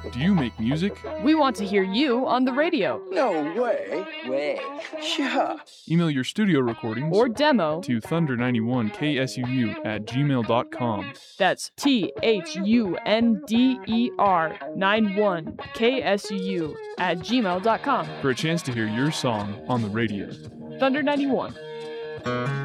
Do you make music? We want to hear you on the radio. No way. Yeah. Email your studio recordings Or demo to thunder91ksuU@gmail.com. That's THUNDER91KSUU@gmail.com. for a chance to hear your song on the radio. Thunder 91.